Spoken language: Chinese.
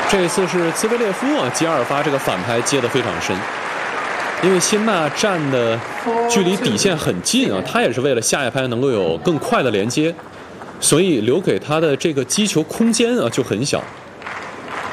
这一次是兹维列夫啊，接二发这个反拍接得非常深，因为辛纳站的距离底线很近啊，他也是为了下一拍能够有更快的连接，所以留给他的这个击球空间啊就很小。